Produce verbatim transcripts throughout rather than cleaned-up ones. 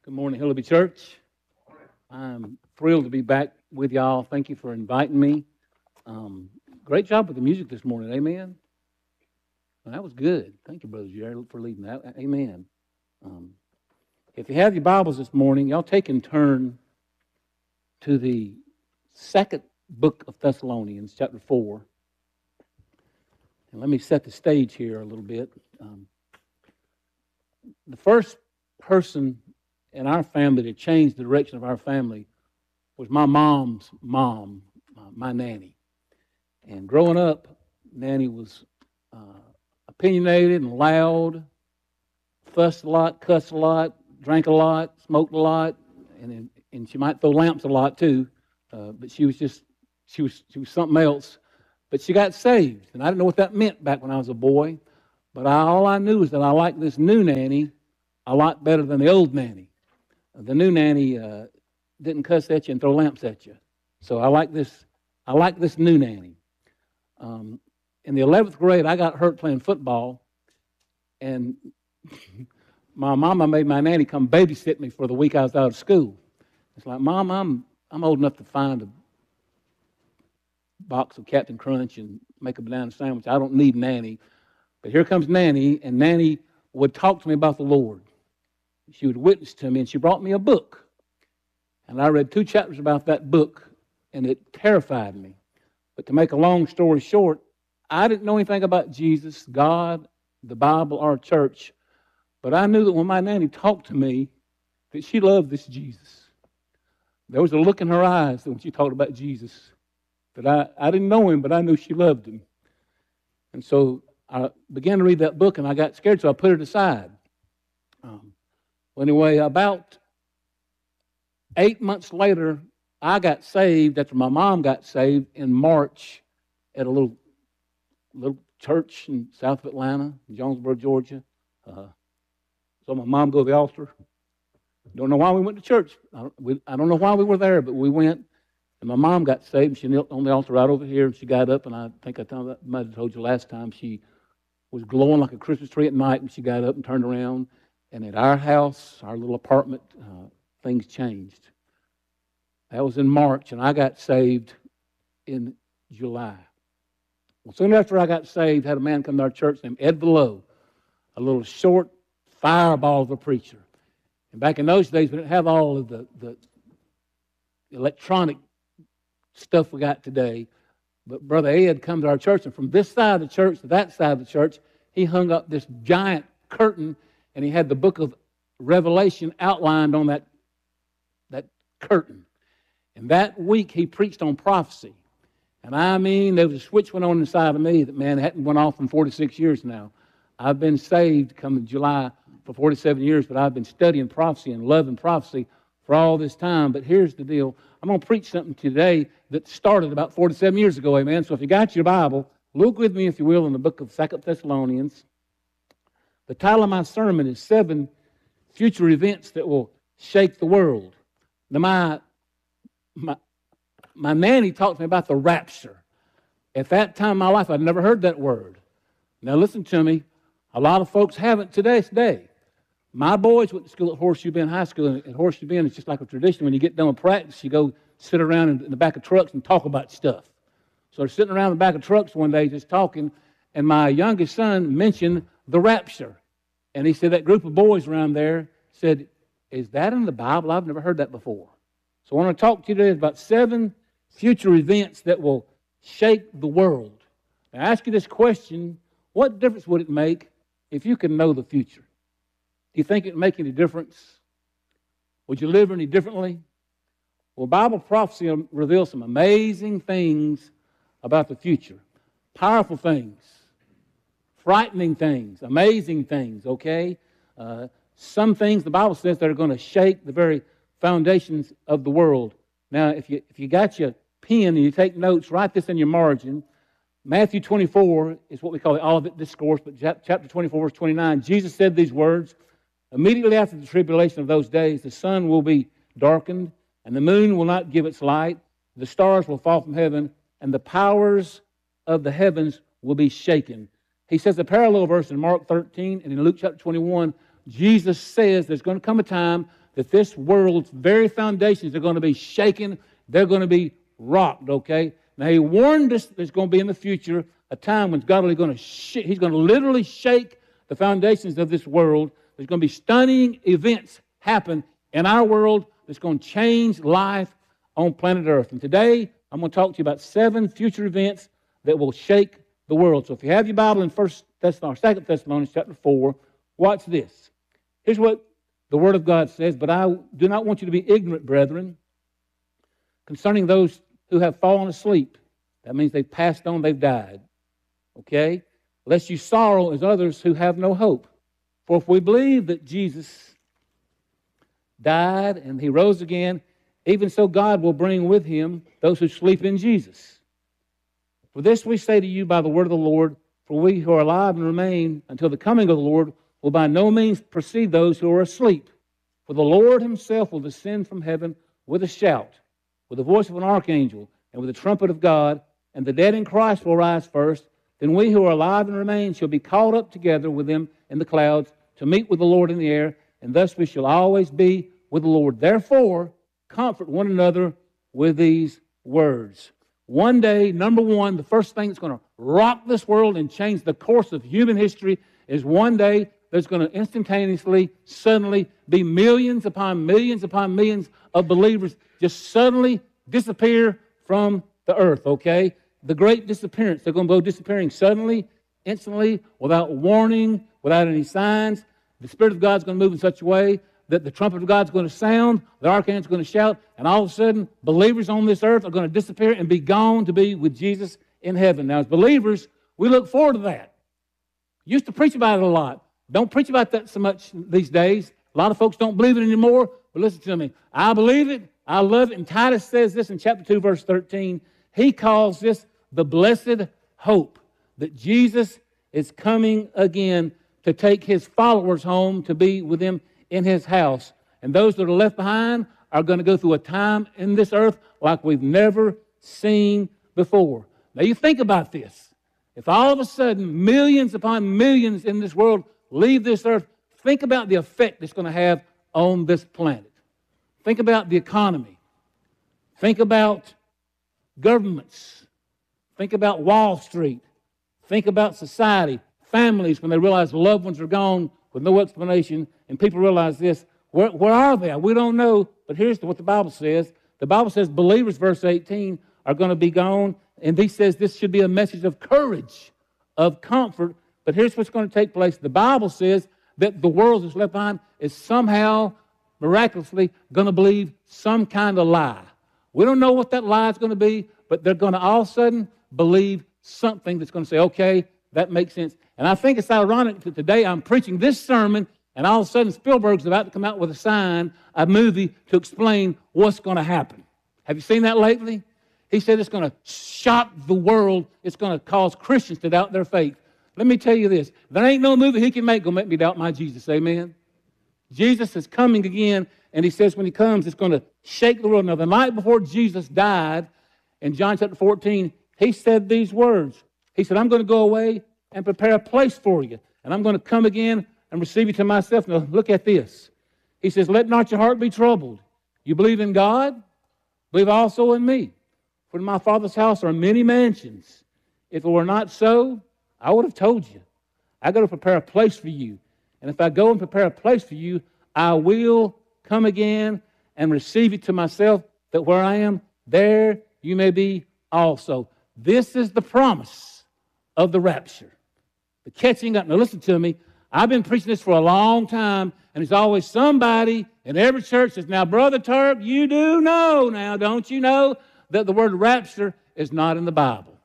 Good morning, Hillary Church. I'm thrilled to be back with y'all. Thank you for inviting me. Um, great job with the music this morning. Amen. Well, that was good. Thank you, Brother Jerry, for leading that. Amen. Um, if you have your Bibles this morning, y'all take and turn to the second book of Thessalonians, chapter four. And let me set the stage here a little bit. Um, the first person in our family to change the direction of our family was my mom's mom, my nanny. And growing up, Nanny was uh, opinionated and loud, fussed a lot, cussed a lot, drank a lot, smoked a lot, and and she might throw lamps a lot too. Uh, but she was just she was she was something else. But she got saved, and I didn't know what that meant back when I was a boy. But I, all I knew is that I liked this new nanny a lot better than the old nanny. The new nanny uh, didn't cuss at you and throw lamps at you. So I like this. I like this new nanny. Um, in the eleventh grade, I got hurt playing football, and my mama made my nanny come babysit me for the week I was out of school. It's like, Mom, I'm I'm old enough to find a box of Captain Crunch and make a banana sandwich. I don't need nanny. But here comes Nanny, and Nanny would talk to me about the Lord. She would witness to me, and she brought me a book. And I read two chapters about that book, and it terrified me. But to make a long story short, I didn't know anything about Jesus, God, the Bible, or church. But I knew that when my nanny talked to me, that she loved this Jesus. There was a look in her eyes when she talked about Jesus. That I, I didn't know him, but I knew she loved him. And so I began to read that book, and I got scared, so I put it aside. Um, well, anyway, about eight months later, I got saved after my mom got saved in March at a little little church in south of Atlanta, Jonesboro, Georgia. Uh, so my mom go to the altar. Don't know why we went to church. I don't, we, I don't know why we were there, but we went. And my mom got saved, and she knelt on the altar right over here, and she got up, and I think I told, I might have told you last time, she was glowing like a Christmas tree at night, and she got up and turned around. And at our house, our little apartment, uh, things changed. That was in March, and I got saved in July. Well, soon after I got saved, I had a man come to our church named Ed Below, a little short fireball of a preacher. And back in those days, we didn't have all of the, the electronic stuff we got today. But Brother Ed come to our church, and from this side of the church to that side of the church, he hung up this giant curtain, and he had the book of Revelation outlined on that, that curtain. And that week, he preached on prophecy. And I mean, there was a switch went on inside of me that, man, hadn't went off in forty-six years now. I've been saved come July for forty-seven years, but I've been studying prophecy and loving prophecy for all this time. But here's the deal. I'm going to preach something today that started about forty-seven years ago, amen? So if you got your Bible, look with me, if you will, in the book of Second Thessalonians. The title of my sermon is Seven Future Events That Will Shake the World. Now, my, my, my nanny talked to me about the rapture. At that time in my life, I'd never heard that word. Now, listen to me. A lot of folks haven't today. today. My boys went to school at Horseshoe Bend High School, and at Horseshoe Bend, it's just like a tradition. When you get done with practice, you go sit around in, in the back of trucks and talk about stuff. So they're sitting around the back of trucks one day just talking, and my youngest son mentioned the rapture. And he said that group of boys around there said, is that in the Bible? I've never heard that before. So I want to talk to you today about seven future events that will shake the world. Now, I ask you this question, what difference would it make if you could know the future? Do you think it would make any difference? Would you live any differently? Well, Bible prophecy reveals some amazing things about the future. Powerful things. Frightening things. Amazing things, okay? Uh, some things the Bible says that are going to shake the very foundations of the world. Now, if you if you got your pen and you take notes, write this in your margin. Matthew twenty-four is what we call the Olivet Discourse, but chapter twenty-four, verse twenty-nine, Jesus said these words, immediately after the tribulation of those days, the sun will be darkened, and the moon will not give its light, the stars will fall from heaven, and the powers of the heavens will be shaken. He says a parallel verse in Mark thirteen and in Luke chapter twenty-one, Jesus says there's going to come a time that this world's very foundations are going to be shaken. They're going to be rocked, okay? Now, he warned us there's going to be in the future a time when God is going to sh- he's going to literally shake the foundations of this world. There's going to be stunning events happen in our world that's going to change life on planet Earth. And today, I'm going to talk to you about seven future events that will shake the world. So if you have your Bible in First Thessalonians, Second Thessalonians chapter four, watch this. Here's what the Word of God says, but I do not want you to be ignorant, brethren, concerning those who have fallen asleep. That means they've passed on, they've died. Okay? Lest you sorrow as others who have no hope. For if we believe that Jesus died and he rose again, even so God will bring with him those who sleep in Jesus. For this we say to you by the word of the Lord, for we who are alive and remain until the coming of the Lord will by no means precede those who are asleep. For the Lord himself will descend from heaven with a shout, with the voice of an archangel, and with the trumpet of God, and the dead in Christ will rise first. Then we who are alive and remain shall be caught up together with them in the clouds to meet with the Lord in the air, and thus we shall always be with the Lord. Therefore, comfort one another with these words. One day, number one, the first thing that's going to rock this world and change the course of human history is one day there's going to instantaneously, suddenly be millions upon millions upon millions of believers just suddenly disappear from the earth, okay? The great disappearance. They're going to go disappearing suddenly, instantly, without warning, without any signs. The Spirit of God's going to move in such a way that the trumpet of God's going to sound, the archangel's going to shout, and all of a sudden, believers on this earth are going to disappear and be gone to be with Jesus in heaven. Now, as believers, we look forward to that. Used to preach about it a lot. Don't preach about that so much these days. A lot of folks don't believe it anymore, but listen to me. I believe it. I love it. And Titus says this in chapter two, verse thirteen. He calls this the blessed hope that Jesus is coming again to take his followers home to be with him in his house. And those that are left behind are going to go through a time in this earth like we've never seen before. Now you think about this. If all of a sudden millions upon millions in this world leave this earth, think about the effect it's going to have on this planet. Think about the economy. Think about governments. Think about Wall Street. Think about society, families when they realize loved ones are gone with no explanation, and people realize this. Where, where are they? We don't know, but here's what the Bible says. The Bible says believers, verse eighteen, are going to be gone, and he says this should be a message of courage, of comfort. But here's what's going to take place. The Bible says that the world that's left behind is somehow, miraculously, going to believe some kind of lie. We don't know what that lie is going to be, but they're going to all of a sudden believe something that's going to say, okay, that makes sense. And I think it's ironic that today I'm preaching this sermon, and all of a sudden Spielberg's about to come out with a sign, a movie, to explain what's going to happen. Have you seen that lately? He said it's going to shock the world. It's going to cause Christians to doubt their faith. Let me tell you this. There ain't no movie he can make going to make me doubt my Jesus. Amen? Jesus is coming again, and he says when he comes, it's going to shake the world. Now, the night before Jesus died, in John chapter fourteen, he said these words. He said, I'm going to go away and prepare a place for you, and I'm going to come again and receive you to myself. Now, look at this. He says, let not your heart be troubled. You believe in God? Believe also in me. For in my Father's house are many mansions. If it were not so, I would have told you. I got to prepare a place for you. And if I go and prepare a place for you, I will come again and receive you to myself, that where I am, there you may be also. This is the promise of the rapture, the catching up. Now listen to me. I've been preaching this for a long time, and there's always somebody in every church that says, now, Brother Turk, you do know now, don't you know, that the word rapture is not in the Bible.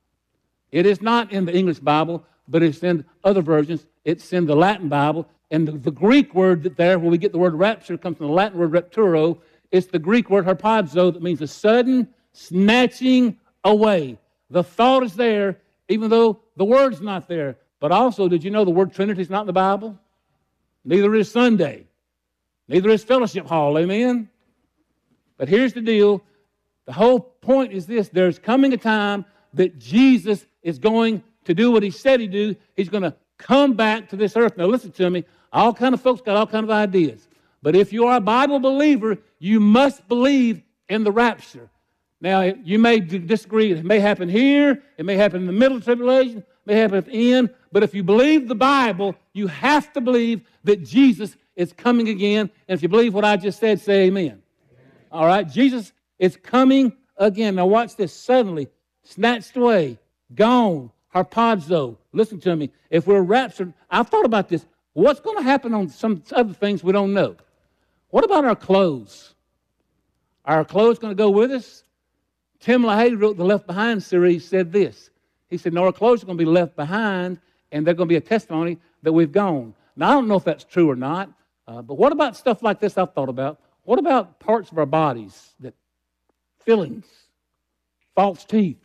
It is not in the English Bible, but it's in other versions. It's in the Latin Bible. And the, the Greek word that there, where we get the word rapture, comes from the Latin word rapturo. It's the Greek word harpazo that means a sudden snatching away. The thought is there, even though the word's not there. But also, did you know the word Trinity is not in the Bible? Neither is Sunday. Neither is fellowship hall. Amen? But here's the deal. The whole point is this. There's coming a time that Jesus is going to do what he said he'd do. He's going to come back to this earth. Now listen to me. All kind of folks got all kind of ideas. But if you are a Bible believer, you must believe in the rapture. Now, you may disagree. It may happen here. It may happen in the middle of the tribulation. It may happen at the end. But if you believe the Bible, you have to believe that Jesus is coming again. And if you believe what I just said, say amen. Amen. All right? Jesus is coming again. Now, watch this. Suddenly, snatched away, gone, harpazo. Listen to me. If we're raptured, I've thought about this. What's going to happen on some other things we don't know? What about our clothes? Are our clothes going to go with us? Tim LaHaye wrote the Left Behind series, said this. He said, no, our clothes are going to be left behind, and they're going to be a testimony that we've gone. Now, I don't know if that's true or not, uh, but what about stuff like this I've thought about? What about parts of our bodies, that fillings, false teeth?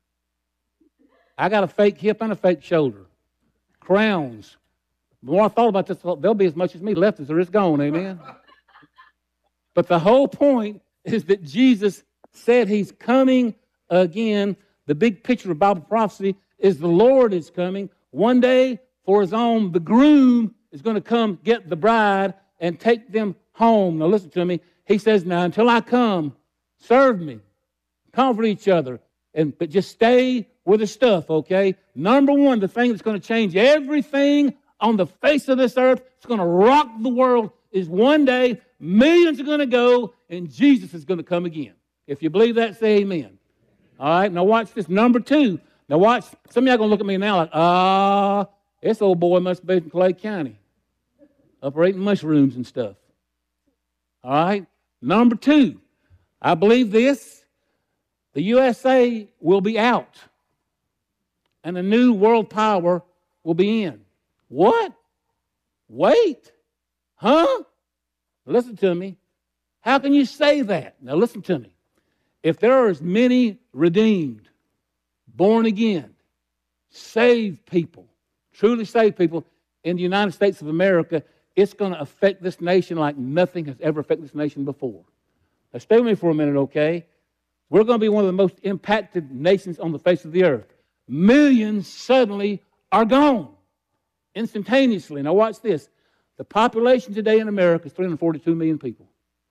I got a fake hip and a fake shoulder. Crowns. The more I thought about this, there'll be as much as me left as there is gone, amen? But the whole point is that Jesus said he's coming again. The big picture of Bible prophecy is the Lord is coming one day for his own. The groom is going to come get the bride and take them home. Now listen to me. He says, now until I come, serve me, comfort each other, and but just stay with the stuff, okay? Number one, the thing that's going to change everything on the face of this earth, it's going to rock the world, is one day millions are going to go and Jesus is going to come again. If you believe that, say amen. All right, now watch this. Number two. Now watch. Some of y'all going to look at me now like, ah, uh, this old boy must be from Clay County, operating mushrooms and stuff. All right. Number two. I believe this. The U S A will be out, and a new world power will be in. What? Wait. Huh? Listen to me. How can you say that? Now listen to me. If there are as many redeemed, born again, saved people, truly saved people in the United States of America, it's going to affect this nation like nothing has ever affected this nation before. Now stay with me for a minute, okay? We're going to be one of the most impacted nations on the face of the earth. Millions suddenly are gone instantaneously. Now watch this. The population today in America is three hundred forty-two million people.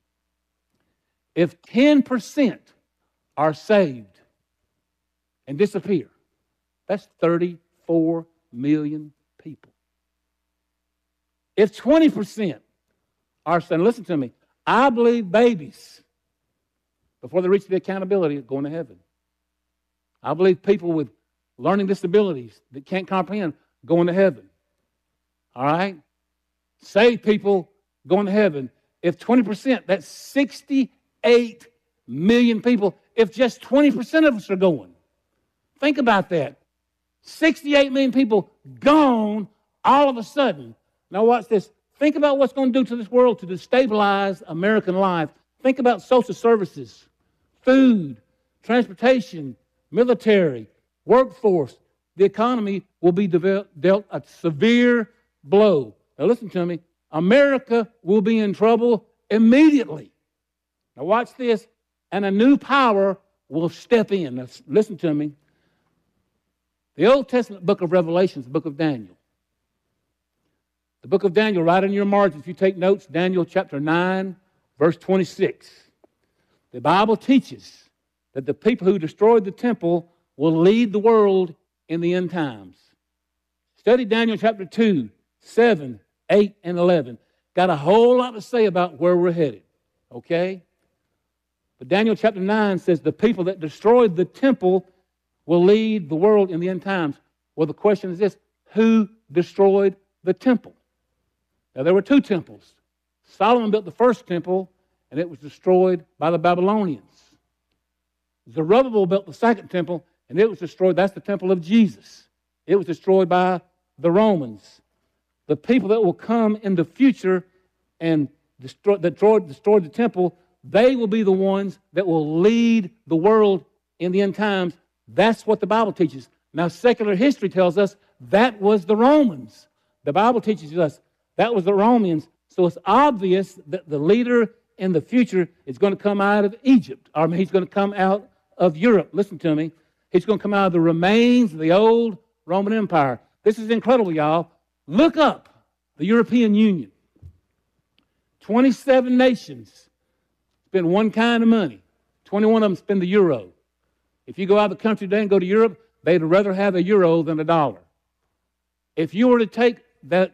If ten percent are saved and disappear, that's thirty-four million people. If twenty percent are saved, listen to me, I believe babies, before they reach the accountability, are going to heaven. I believe people with learning disabilities that can't comprehend going to heaven. All right? Saved people going to heaven. If twenty percent, that's sixty-eight million people. If just twenty percent of us are going. Think about that. sixty-eight million people gone all of a sudden. Now watch this. Think about what's going to do to this world to destabilize American life. Think about social services, food, transportation, military, workforce. The economy will be dealt a severe blow. Now listen to me. America will be in trouble immediately. Now watch this. And a new power will step in. Now listen to me. The Old Testament book of Revelation is the book of Daniel. The book of Daniel, right in your margin, if you take notes, Daniel chapter nine, verse twenty-six. The Bible teaches that the people who destroyed the temple will lead the world in the end times. Study Daniel chapter two, seven, eight, and eleven. Got a whole lot to say about where we're headed. Okay? But Daniel chapter nine says the people that destroyed the temple will lead the world in the end times. Well, the question is this: who destroyed the temple? Now, there were two temples. Solomon built the first temple, and it was destroyed by the Babylonians. Zerubbabel built the second temple, and it was destroyed. That's the temple of Jesus. It was destroyed by the Romans. The people that will come in the future and destroy, that destroyed, destroyed the temple, they will be the ones that will lead the world in the end times. That's what the Bible teaches. Now, secular history tells us that was the Romans. The Bible teaches us that was the Romans. So it's obvious that the leader in the future is going to come out of Egypt. Or I mean, he's going to come out of Europe. Listen to me. He's going to come out of the remains of the old Roman Empire. This is incredible, y'all. Look up the European Union. twenty-seven nations spend one kind of money. twenty-one of them spend the euro. If you go out of the country today and go to Europe, they'd rather have a euro than a dollar. If you were to take that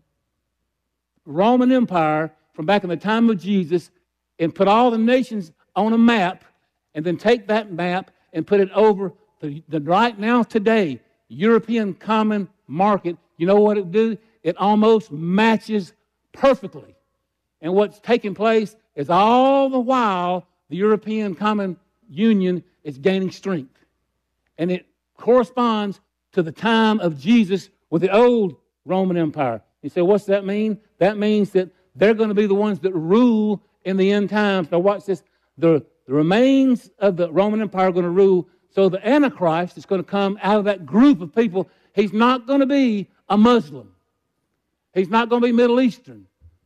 Roman Empire from back in the time of Jesus and put all the nations on a map, and then take that map and put it over the, the right now today European common market, you know what it would do? It almost matches perfectly. And what's taking place is all the while the European Common Union is gaining strength. And it corresponds to the time of Jesus with the old Roman Empire. You say, what's that mean? That means that they're going to be the ones that rule in the end times. Now watch this. The, the remains of the Roman Empire are going to rule. So the Antichrist is going to come out of that group of people. He's not going to be a Muslim. He's not going to be Middle Eastern.